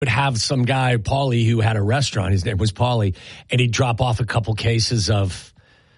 would have some guy, Paulie, who had a restaurant. His name was Paulie, and he'd drop off a couple cases of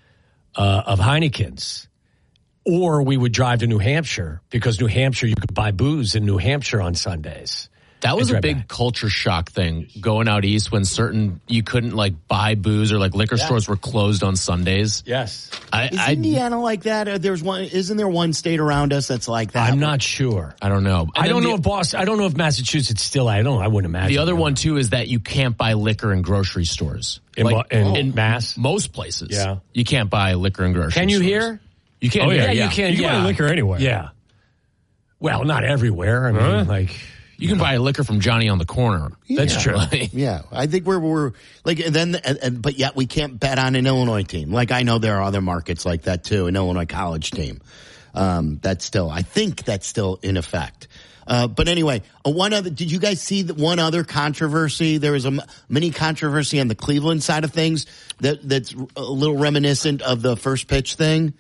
Heineken's. Or we would drive to New Hampshire, because New Hampshire, you could buy booze in New Hampshire on Sundays. That was a big culture shock thing going out east when you couldn't like buy booze, or like liquor stores were closed on Sundays. Yes. Is Indiana like that? Isn't there one state around us that's like that? I'm not sure. I don't know. I don't know if Boston, I don't know if Massachusetts still, I wouldn't imagine. The other one too is that you can't buy liquor in grocery stores. In Mass? Most places. Yeah. You can't buy liquor in grocery stores. Can you here? You can. Oh, yeah, you can. You can buy liquor anywhere. Yeah. Well, not everywhere. I mean, you can buy liquor from Johnny on the corner. That's true. Yeah, I think we're like, but yet we can't bet on an Illinois team. Like, I know there are other markets like that too, an Illinois college team. I think that's still in effect. But anyway, did you guys see one other controversy? There was a mini controversy on the Cleveland side of things that's a little reminiscent of the first pitch thing.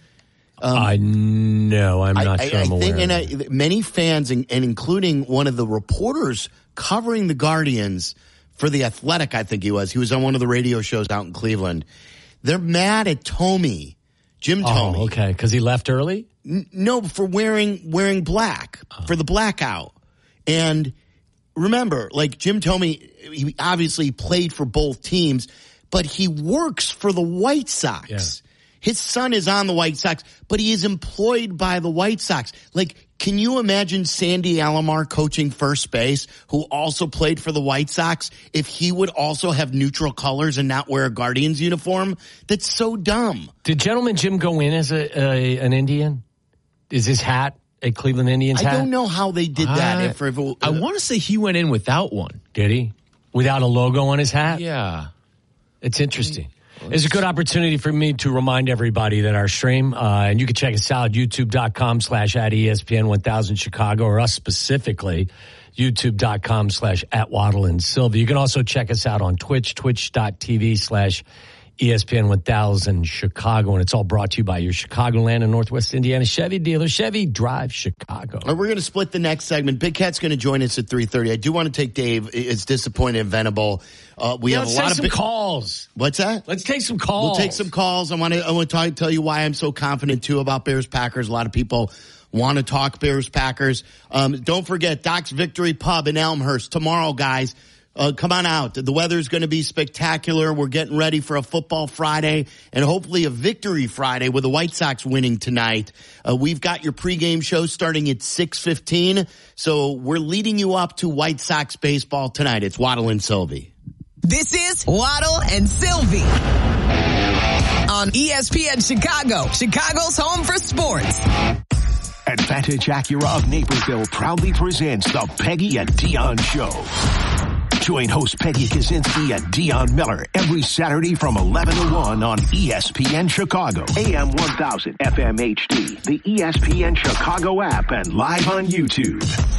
No, I'm not sure. I'm aware. And many fans, and including one of the reporters covering the Guardians for The Athletic, I think he was on one of the radio shows out in Cleveland. They're mad at Thome, Jim Thome. Oh, okay, because he left early? No, for wearing black, for the blackout. And remember, like, Jim Thome, he obviously played for both teams, but he works for the White Sox. Yeah. His son is on the White Sox, but he is employed by the White Sox. Like, can you imagine Sandy Alomar coaching first base, who also played for the White Sox, if he would also have neutral colors and not wear a Guardians uniform? That's so dumb. Did Gentleman Jim go in as an Indian? Is his hat a Cleveland Indians hat? I don't know how they did that. I want to say he went in without one. Did he? Without a logo on his hat? Yeah. It's interesting. It's a good opportunity for me to remind everybody that our stream, and you can check us out, youtube.com/@ESPN1000 Chicago, or us specifically, youtube.com/@Waddle and Silva. You can also check us out on Twitch, twitch.tv/ESPN1000 Chicago, and it's all brought to you by your Chicagoland and Northwest Indiana Chevy dealer, Chevy Drive Chicago. We're going to split the next segment. Big Cat's going to join us at 3:30. I do want to take Dave. It's disappointed and Venable. Let's take some calls. What's that? Let's take some calls. We'll take some calls. I want to tell you why I'm so confident too about Bears Packers. A lot of people want to talk Bears Packers. Don't forget Doc's Victory Pub in Elmhurst tomorrow, guys. Come on out. The weather's going to be spectacular. We're getting ready for a football Friday and hopefully a victory Friday with the White Sox winning tonight. We've got your pregame show starting at 6:15. So we're leading you up to White Sox baseball tonight. It's Waddle and Sylvie. This is Waddle and Sylvie on ESPN Chicago, Chicago's home for sports. Advantage Acura of Naperville proudly presents the Peggy and Dion Show. Join host Peggy Kaczynski and Dion Miller every Saturday from 11 to 1 on ESPN Chicago, AM 1000, FM HD, the ESPN Chicago app, and live on YouTube.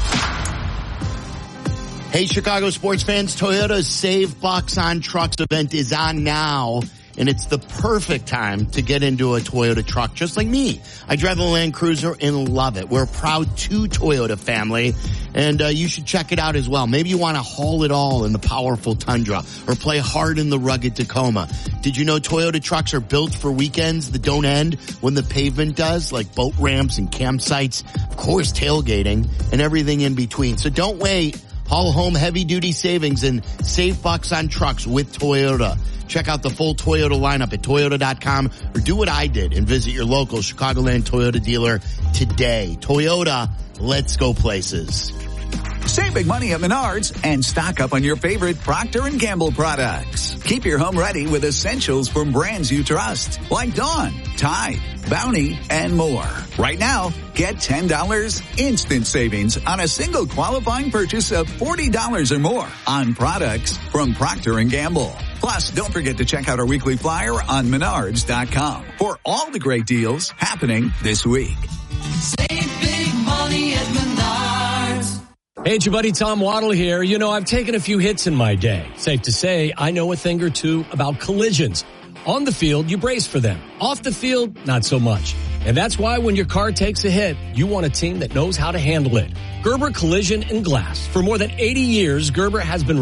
Hey, Chicago sports fans, Toyota's Save Bucks on Trucks event is on now, and it's the perfect time to get into a Toyota truck, just like me. I drive a Land Cruiser and love it. We're a proud 2 Toyota family, and you should check it out as well. Maybe you want to haul it all in the powerful Tundra or play hard in the rugged Tacoma. Did you know Toyota trucks are built for weekends that don't end when the pavement does, like boat ramps and campsites, of course tailgating, and everything in between. So don't wait. Haul home heavy-duty savings and save bucks on trucks with Toyota. Check out the full Toyota lineup at Toyota.com or do what I did and visit your local Chicagoland Toyota dealer today. Toyota, let's go places. Save big money at Menards and stock up on your favorite Procter & Gamble products. Keep your home ready with essentials from brands you trust, like Dawn, Tide, Bounty, and more. Right now, get $10 instant savings on a single qualifying purchase of $40 or more on products from Procter & Gamble. Plus, don't forget to check out our weekly flyer on Menards.com for all the great deals happening this week. Save big money at Menards. Hey, it's your buddy Tom Waddle here. You know, I've taken a few hits in my day. Safe to say, I know a thing or two about collisions. On the field, you brace for them. Off the field, not so much. And that's why when your car takes a hit, you want a team that knows how to handle it. Gerber Collision and Glass. For more than 80 years, Gerber has been